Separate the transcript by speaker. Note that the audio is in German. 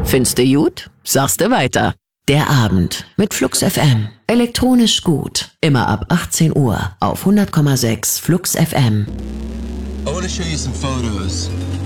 Speaker 1: Findest du gut? Sagst du weiter. Der Abend mit Flux FM. Elektronisch gut. Immer ab 18 Uhr auf 100,6 Flux FM.
Speaker 2: I want to show you some photos.